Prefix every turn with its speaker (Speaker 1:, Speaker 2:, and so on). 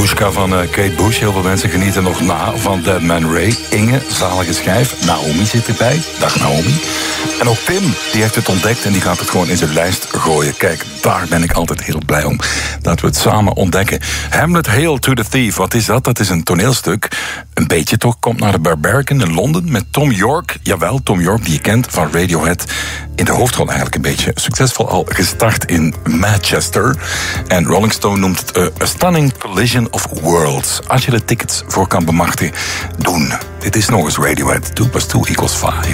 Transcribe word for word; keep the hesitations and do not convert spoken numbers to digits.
Speaker 1: Babushka van uh, Kate Bush. Heel veel mensen genieten nog na van Dead Man Ray. Inge, zalige schijf. Naomi zit erbij. Dag Naomi. En ook Tim, die heeft het ontdekt en die gaat het gewoon in zijn lijst gooien. Kijk, daar ben ik altijd heel blij om. Dat we het samen ontdekken. Hamlet, Hail to the Thief. Wat is dat? Dat is een toneelstuk. Een beetje toch. Komt naar de Barbarican in Londen met Tom York. Jawel, Tom York, die je kent van Radiohead. In de hoofdrol eigenlijk een beetje succesvol al gestart in Manchester. En Rolling Stone noemt het uh, A Stunning Collision of Worlds. Als je er tickets voor kan bemachtigen, doen. Dit is nog eens Radiohead. two plus two equals five.